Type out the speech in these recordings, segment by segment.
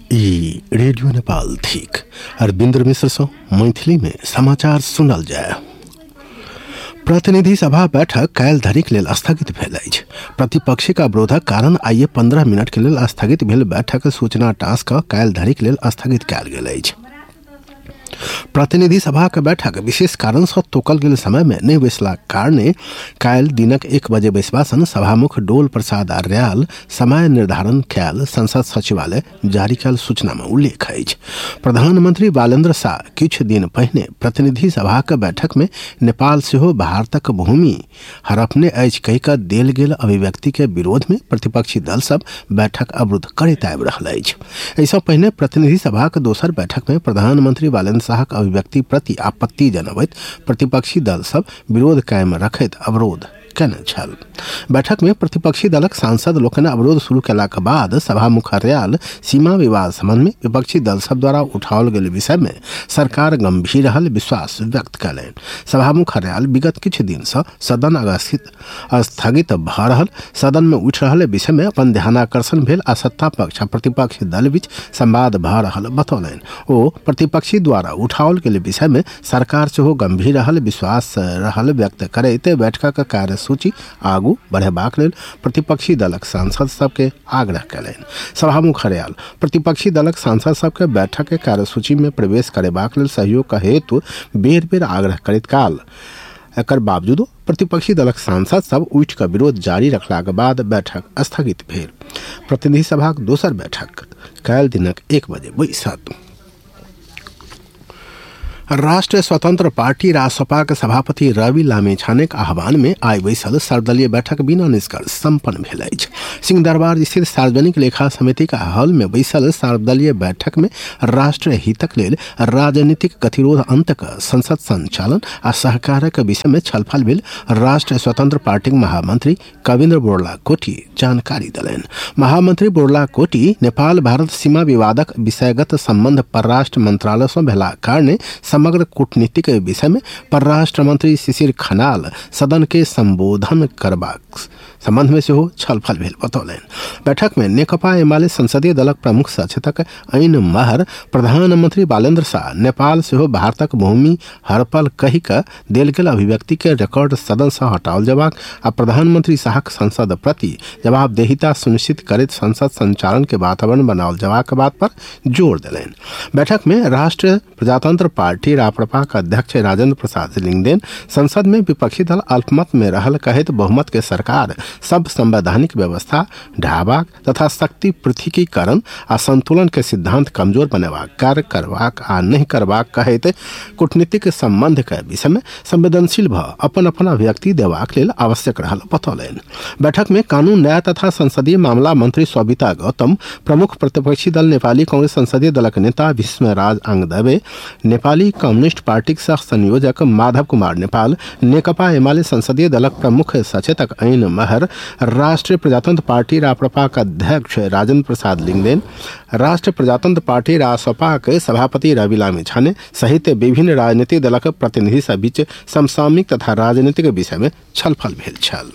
ई radio Nepal thick Arvinder मिश्र सो मैथिली में समाचार सुनल जाए। प्रतिनिधि सभा बैठक काल्हि धरिक लेल स्थगित भेल अछि। प्रतिपक्षीक अवरोधक कारण आइए 15 मिनट के लेल स्थगित भेल बैठक सूचना टास्क काल्हि धरिक लेल स्थगित कयल गेल अछि। प्रतिनिधि सभा के बैठक विशेष कारण से तोकल गेल समय में नहीं बैसला कारणे काल्हि दिनक 1 बजे बैसबा सन सभामुख डोल प्रसाद आर्याल समय निर्धारण कयल संसद सचिवालय जारी कयल सूचना में उल्लेख अछि। प्रधानमंत्री बालेन्द्र शाह किछु दिन पहिने प्रतिनिधि सभा के बैठक में नेपाल सेहो भारतक भूमि हड़पने अछि कहि कऽ देल गेल अभिव्यक्ति के विरोध में प्रतिपक्षी दल सब बैठक अवरुद्ध करैत आबि रहल अछि। एहिसँ पहिने प्रतिनिधि सभा के दोसर बैठक में प्रधानमंत्री बालेन्द्र शाहक अभिव्यक्ति प्रति आपत्ति जनबैत प्रतिपक्षी दल सब विरोध कायम रखैत अवरोध केने छल। बैठक में प्रतिपक्षी दलक सांसद लोकनि अवरोध शुरू केलाक बाद सभामुख आर्याल सीमा विवाद संबंध में विपक्षी दल सब द्वारा उठाओल गेल विषय में सरकार गंभीर रहल विश्वास व्यक्त कयलनि। सभामुख आर्याल विगत किछु दिन से सदन स्थगित भ रहल सदन में उठि रहल विषय में अपन ध्यानाकर्षण भेल आ सत्ता पक्ष आ प्रतिपक्षी दल बीच संवाद भ रहल बतौलनि। ओ प्रतिपक्षी द्वारा उठाओल गेल विषय में सरकार सेहो गंभीर रहल विश्वास रहल व्यक्त करैत बैठकक कार्य सूची आगू बढ़ेबाक लेल प्रतिपक्षी दलक सांसद सबके आग्रह कयलनि। सभामुख आर्याल प्रतिपक्षी दलक सांसद सबके बैठक के कार्यसूची में प्रवेश करेबाक लेल सहयोग हेतु बेर बेर आग्रह करैत काल एकर बावजूदो प्रतिपक्षी दलक सांसद सब उठि कऽ विरोध जारी रखलाक बाद बैठक स्थगित भेल। प्रतिनिधि सभाक दोसर बैठक काल्हि दिनक 1 बजे बैसत। राष्ट्रीय स्वतंत्र पार्टी रासपा के सभापति रवि लामेछानेक आह्वान में आई बैसल सर्वदलीय बैठक बिना निष्कर्ष संपन्न भेल अछि। सिंहदरबार स्थित सार्वजनिक लेखा समिति का हॉल में बैसल सर्वदलीय बैठक में राष्ट्रीय हितक लेल राजनीतिक गतिरोध अंतक संसद संचालन आ सहकारक विषय में छलफल भेल। राष्ट्रीय स्वतंत्र पार्टी महामंत्री कविन्द्र बोरला कोटी जानकारी देलनि। महामंत्री बोरला कोटी नेपाल भारत सीमा विवादक विषयगत संबंध परराष्ट्र मंत्रालय से भेला कारणे समग्र कूटनीतिक विषय में परराष्ट्र मंत्री शिशिर खनाल सदन के संबोधन करबाक संबंध में सेहो छलफल भेल बतौलनि। बैठक में नेकपा एमाले संसदीय दलक प्रमुख सचेतक ऐन महर प्रधानमंत्री बालेन्द्र शाह नेपाल सेहो भारतक भूमि हड़पल कहि कऽ देल गेल अभिव्यक्ति के रिकॉर्ड सदन से हटाओल जबाक आ प्रधानमंत्री शाहक संसद प्रति जवाबदेहिता सुनिश्चित करैत संसद संचालन के वातावरण बनाओल जबाक बात पर जोर देलनि। बैठक में राष्ट्रीय प्रजातंत्र पार्टी राप्रपा के अध्यक्ष राजेंद्र प्रसाद लिंगदेन संसद में विपक्षी दल अल्पमत में रहल कहैत बहुमत के सरकार सब संवैधानिक व्यवस्था ढाबाक तथा शक्ति पृथकीकरण आ संतुलन के सिद्धांत कमजोर बनेबाक कार्य करबाक आ नहीं करबाक कहैत कूटनीतिक संबंध के विषय में संवेदनशील भ अपन अपन अभिव्यक्ति देबाक लेल आवश्यक रहल बतौलनि। बैठक में कानून न्याय तथा संसदीय मामला मंत्री सविता गौतम, प्रमुख प्रतिपक्षी दल नेपाली कांग्रेस संसदीय दलक नेता भीष्मराज आंगदवे, नेपाली कम्युनिस्ट पार्टी सह संयोजक माधव कुमार नेपाल, नेकपा एमाले संसदीय दलक प्रमुख सचेतक ऐन महर, राष्ट्रीय प्रजातंत्र पार्टी राप्रपा के अध्यक्ष राजेंद्र प्रसाद लिंगदेन, राष्ट्रीय प्रजातंत्र पार्टी रासपा के सभापति रवि लामेछाने सहित विभिन्न राजनीतिक दलक प्रतिनिधि सब बीच समसामयिक तथा राजनीतिक विषय में छलफल भेल छल।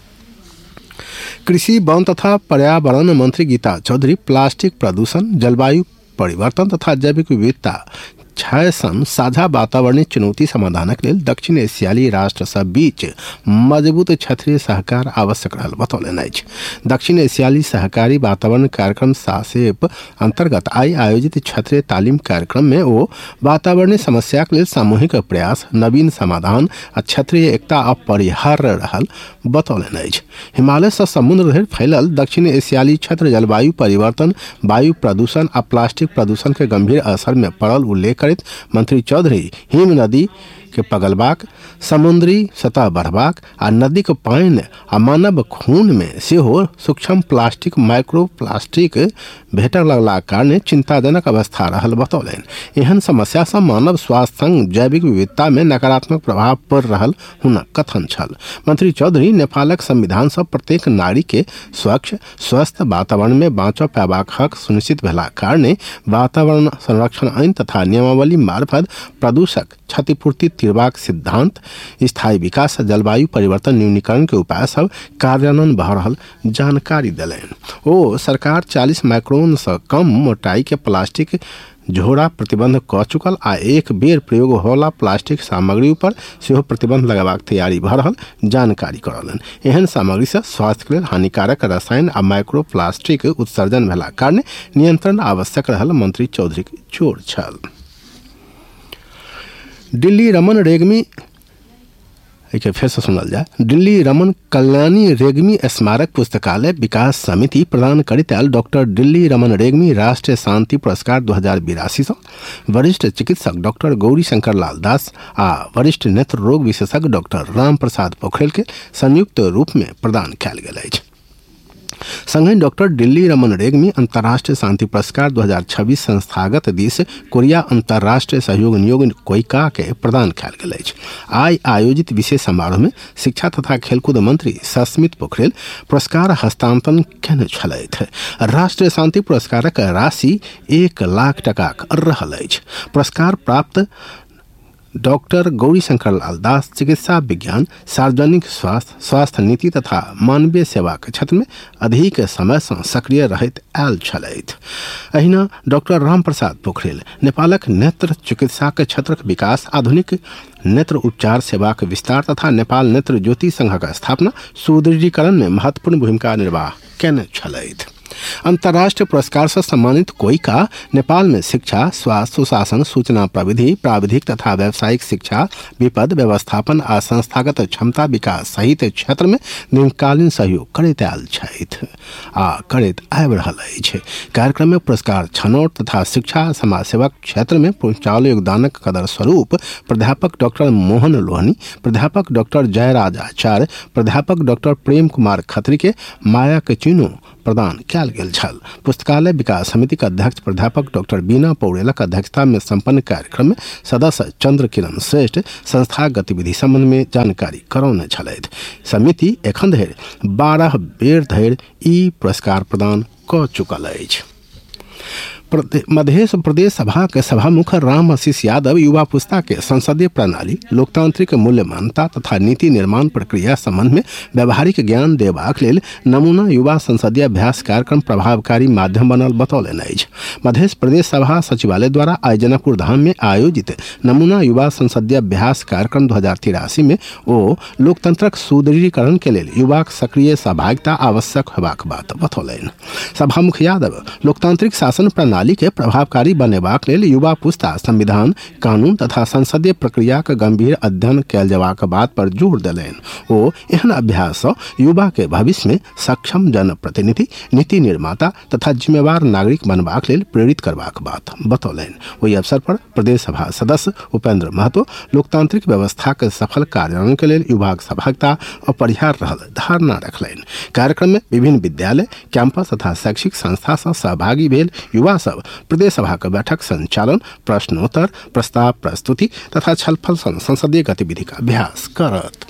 कृषि वन तथा पर्यावरण मंत्री गीता चौधरी प्लास्टिक प्रदूषण, जलवायु परिवर्तन तथा जैविक विविधता 6 सन साझा वातावरणीय चुनौती समाधानक लेल दक्षिण एशियाली राष्ट्र सब बीच मजबूत क्षेत्रीय सहकार आवश्यक रहल बतौलनि अछि। दक्षिण एशियाली सहकारी वातावरण कार्यक्रम सासेप अंतर्गत आई आयोजित क्षेत्रीय तालीम कार्यक्रम में ओ वातावरणीय समस्याक लेल सामूहिक प्रयास, नवीन समाधान आ क्षेत्रीय एकता अपरिहार्य रहल बतौलनि अछि। हिमालय से समुद्र धरि फैलल दक्षिण एशियाली क्षेत्र जलवायु परिवर्तन, वायु प्रदूषण आ प्लास्टिक प्रदूषण के गंभीर असर में पड़ल उल्लेख करैत मंत्री चौधरी हिम नदी के पगलबाक, समुद्री सतह बढ़बाक आ नदी के पानि आ मानव खून में सेहो सूक्ष्म प्लास्टिक माइक्रो प्लास्टिक भेटऽ लगला कारणे चिंताजनक अवस्था रहल बतौलनि। एहन समस्या से मानव स्वास्थ्य संग जैविक विविधता में नकारात्मक प्रभाव पड़ रहल हुनक कथन छल। मंत्री चौधरी नेपालक संविधान से प्रत्येक नारी के स्वच्छ स्वस्थ वातावरण में बाँचऽ पैबाक हक सुनिश्चित भेला कारणे वातावरण संरक्षण ऐन तथा नियमावली मार्फत प्रदूषक क्षतिपूर्ति तिरबाक सिद्धांत, स्थायी विकास, जलवायु परिवर्तन न्यूनीकरण के उपाय सब कार्यान्वयन भऽ रहल जानकारी देलनि। ओ सरकार 40 माइक्रोन से कम मोटाई के प्लास्टिक झोरा प्रतिबंध क चुकल आ एक बेर प्रयोग होला प्लास्टिक सामग्री पर सेहो प्रतिबंध लगाबाक तैयारी भऽ रहल जानकारी करौलनि। एहन सामग्री से स्वास्थ्य के लेल हानिकारक रसायन आ माइक्रो प्लास्टिक उत्सर्जन भेला कारणे नियंत्रण आवश्यक रहल मंत्री चौधरी के जोर छल। दिल्ली रमन रेग्मी फिर से सुनल जाए। दिल्ली रमन कल्याणी रेग्मी स्मारक पुस्तकालय विकास समिति प्रदान करित आयल डॉक्टर दिल्ली रमन रेग्मी राष्ट्रीय शांति पुरस्कार 2082 से वरिष्ठ चिकित्सक डॉक्टर गौरी शंकर लाल दास आ वरिष्ठ नेत्र रोग विशेषज्ञ डॉक्टर राम प्रसाद पोखरेल के संयुक्त रूप में प्रदान कयल गेल अछि। संगहि डॉक्टर दिल्ली रमन रेग्मी अंतर्राष्ट्रीय शांति पुरस्कार 2026 संस्थागत दिस कोरिया अंतर्राष्ट्रीय सहयोग नियोग कोइका के प्रदान कयल गेल अछि। आइ आयोजित विशेष समारोह में शिक्षा तथा खेलकूद मंत्री सस्मित पोखरेल पुरस्कार हस्तांतरण केने छलथि। राष्ट्रीय शांति पुरस्कारक राशि 1 लाख टका रहल अछि। पुरस्कार प्राप्त डॉक्टर गौरी शंकर लाल दास चिकित्सा विज्ञान, सार्वजनिक स्वास्थ्य नीति तथा मानवीय सेवा के क्षेत्र में अधिक समय से सक्रिय रहैत आयल छलथि। अहिना डॉक्टर राम प्रसाद पोखरेल नेपालक नेत्र चिकित्सा के क्षेत्रक विकास, आधुनिक नेत्र उपचार सेवा के विस्तार तथा नेपाल नेत्र ज्योति संघक स्थापना सुदृढ़ीकरण में महत्वपूर्ण भूमिका निर्वाह केने छलथि। अंतर्राष्ट्रीय पुरस्कार से सम्मानित कोइका नेपाल में शिक्षा, स्वास्थ्य, सुशासन, सूचना प्रविधि, प्राविधिक तथा व्यावसायिक शिक्षा, विपद व्यवस्थापन आ संस्थागत क्षमता विकास सहित क्षेत्र में दीर्घकालीन सहयोग करैत आयल छथि आ करैत आबि रहल अछि। कार्यक्रम में पुरस्कार छनौट तथा शिक्षा समाज सेवक क्षेत्र में पहुंचाओल योगदानक कदर स्वरूप प्राध्यापक डॉक्टर मोहन लोहनी, प्राध्यापक डॉक्टर जयराज आचार्य, प्राध्यापक डॉक्टर प्रेम कुमार खत्री के माया के चिन्ह प्रदान कयल गेल छल। पुस्तकालय विकास समिति के अध्यक्ष प्राध्यापक डॉक्टर बीना पौड़ेलक अध्यक्षता में संपन्न कार्यक्रम में सदस्य चंद्र किरण श्रेष्ठ संस्था गतिविधि संबंध में जानकारी करौने छलथि। समिति एखन धरि 12 बेर धरि ई पुरस्कार प्रदान क चुकल अछि। मध्य प्रदेश सभा के सभामुख राम आशीष यादव युवा पुस्ता के संसदीय प्रणाली, लोकतांत्रिक मूल्य मान्यता तथा नीति निर्माण प्रक्रिया संबंध में व्यावहारिक ज्ञान देबाक लेल नमूना युवा संसदीय अभ्यास कार्यक्रम प्रभावकारी माध्यम बनल बतौलनि अछि। मध्य प्रदेश सभा सचिवालय द्वारा आइ जनकपुर धाम में आयोजित नमूना युवा संसदीय अभ्यास कार्यक्रम 2083 में ओ लोकतंत्रक सुदृढ़ीकरण के लेल युवाक सक्रिय सहभागिता आवश्यक होबाक बात बतौलनि। सभामुख यादव लोकतांत्रिक शासन प्रणाली के प्रभावकारी बनेबाक लेल युवा पुस्ता संविधान, कानून तथा संसदीय प्रक्रिया के गंभीर अध्ययन कयल जेबाक बात पर जोर देलनि। ओ एहन अभ्यास सँ युवा के भविष्य में सक्षम जनप्रतिनिधि, नीति निर्माता तथा जिम्मेवार नागरिक बनबाक लेल प्रेरित करबाक बात बतौलनि। ओहि अवसर पर प्रदेश सभा सदस्य उपेंद्र महतो लोकतांत्रिक व्यवस्था के सफल कार्यान्वयन के लेल युवाक सहभागिता अपरिहार्य रहल धारणा रखलनि। कार्यक्रम में विभिन्न विद्यालय, कैंपस तथा शैक्षिक संस्था सँ सहभागी भेल युवा प्रदेश सभा के बैठक संचालन, प्रश्नोत्तर, प्रस्ताव प्रस्तुति तथा छलफल संसदीय गतिविधि का अभ्यास करत।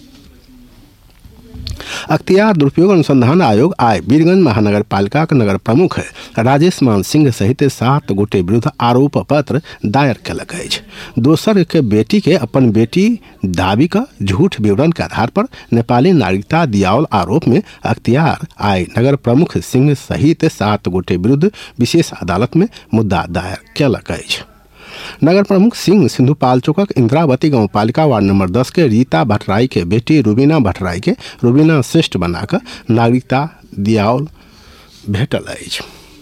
अख्तियार दुरुपयोग अनुसंधान आयोग आइ वीरगंज महानगर पालिका के नगर प्रमुख राजेश मान सिंह सहित 7 गोटे विरुद्ध आरोप पत्र दायर कयलक अछि। दोसर के बेटी के अपन बेटी दाबी का झूठ विवरण के आधार पर नेपाली नागरिकता दियाओल आरोप में अख्तियार आइ नगर प्रमुख सिंह सहित 7 गोटे विरुद्ध विशेष अदालत में मुद्दा दायर कयलक अछि। नगर प्रमुख सिंह सिंधुपाल चौकक इंद्रावती गांव पालिका वार्ड नंबर 10 के रीता भट्टराई के बेटी रुबीना भट्टराई के रुबीना श्रेष्ठ बनाकर नागरिकता दियाओल भेटल अछि।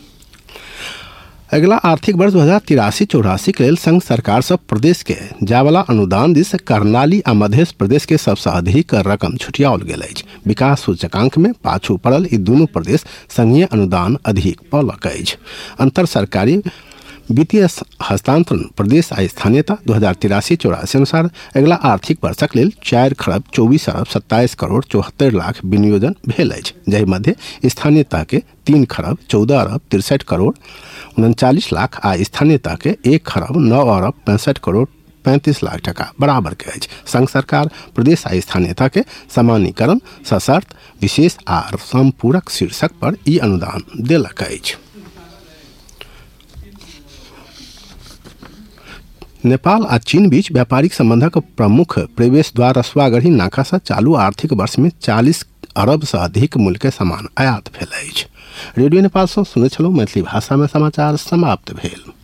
अगला आर्थिक वर्ष 2083-84 के लेल संघ सरकार सब प्रदेश के जावला अनुदान दिस कर्णाली आ मध्य प्रदेश के सबसे अधिक रकम छुटियाओल गेल अछि। विकास सूचकांक में पाछू पड़ल ई दुनू प्रदेश संघीय अनुदान अधिक पौलक अछि। अंतर सरकारी वित्तीय हस्तांतरण प्रदेश आ स्थानीयता 2083-84 अनुसार अगला आर्थिक वर्षक लेल 4 खरब 24 अरब 27 करोड़ 74 लाख विनियोजन भेल अछि, जाहि मध्य स्थानीयता के 3 खरब 14 अरब 63 करोड़ 39 लाख आ स्थानीयता के 1 खरब 9 अरब 65 करोड़ 35 लाख टका बराबर के अछि। संघ सरकार प्रदेश आ स्थानीयता के समानीकरण सशर्त विशेष आ संपूरक शीर्षक पर ई अनुदान देलक अछि। नेपाल आ चीन बीच व्यापारिक संबंधक प्रमुख प्रवेश द्वार रसुआगढ़ी नाका से चालू आर्थिक वर्ष में 40 अरब से अधिक मूल्य के सामान आयात भेल अछि। रेडियो नेपाल से सुनै छलहुँ मैथिली भाषा में समाचार समाप्त भेल।